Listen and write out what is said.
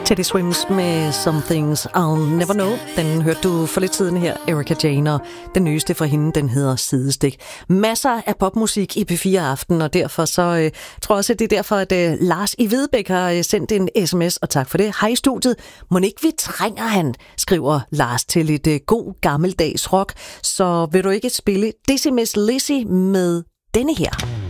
Teddy Swims med Some Things I'll Never Know. Den hørte du for lidt siden her, Erika Jane, og den nyeste fra hende, den hedder Sidestik. Masser af popmusik i P4 Aften, og derfor så tror jeg også, at det er derfor, at Lars i Vedbæk har sendt en sms, og tak for det. Hej i studiet. Må ikke vi trænger han, skriver Lars til lidt god gammeldags rock, så vil du ikke spille Dizzy Miss Lizzy med denne her.